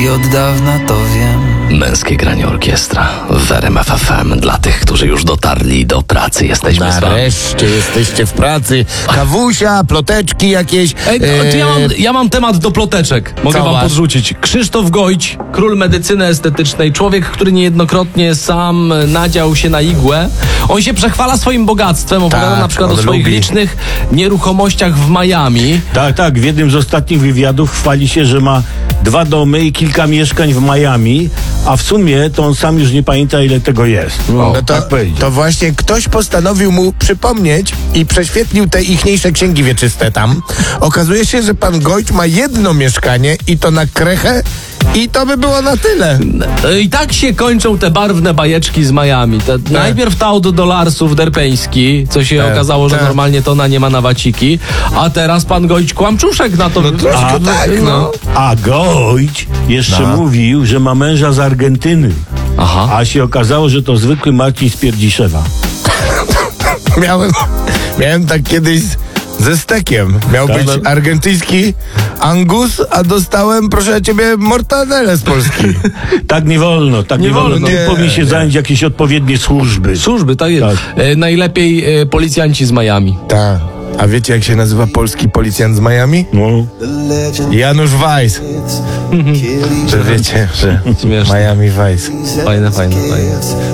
I od dawna to wiem. Męskie granie orkiestra w RMF FM. Dla tych, którzy już dotarli do pracy, jesteśmy z wami. Nareszcie jesteście w pracy. Kawusia, ploteczki jakieś. Ej, to ja mam temat do ploteczek. Mogę Co wam masz? podrzucić. Krzysztof Gojć, król medycyny estetycznej, człowiek, który niejednokrotnie sam nadział się na igłę. On się przechwala swoim bogactwem, opowiada Tak, na przykład o on swoich lubi. licznych nieruchomościach w Miami. Tak. W jednym z ostatnich wywiadów chwali się, że ma 2 domy i kilka mieszkań w Miami, a w sumie to on sam już nie pamięta, ile tego jest. No Tak powiedział. to właśnie ktoś postanowił mu przypomnieć i prześwietlił te ichniejsze księgi wieczyste tam. Okazuje się, że pan Gojć ma jedno mieszkanie i to na krechę i to by było na tyle. I tak się kończą te barwne bajeczki z Miami. Najpierw tał do dolarsów derpeński, co się okazało, że normalnie to ona nie ma na waciki, a teraz pan Gojć kłamczuszek na to. Troszkę tak, no. A Gojć jeszcze mówił, że ma męża z Argentyny. Aha. A się okazało, że to zwykły Marcin z Pierdziszewa. Miałem tak kiedyś ze stekiem. Miał Tak, być no. argentyński Angus, a dostałem, proszę ciebie, mortadele z Polski. Tak nie wolno, tak nie wolno. Ty Nie, powinien się nie. zająć jakieś odpowiednie służby. Służby, tak jest. Tak. Najlepiej policjanci z Miami. Tak. A wiecie, jak się nazywa polski policjant z Miami? No. Janusz Weiss. Że wiecie, że Śmieszne. Miami Vice. Fajne.